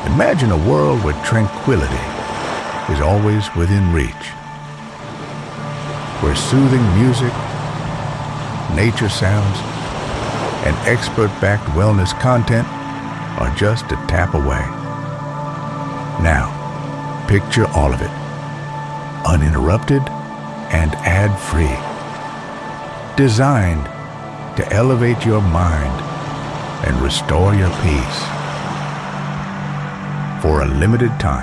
Imagine a world where tranquility is always within reach, where soothing music, nature sounds, and expert-backed wellness content are just a tap away. Now, picture all of it, uninterrupted and ad-free. Designed to elevate your mind and restore your peace. For a limited time,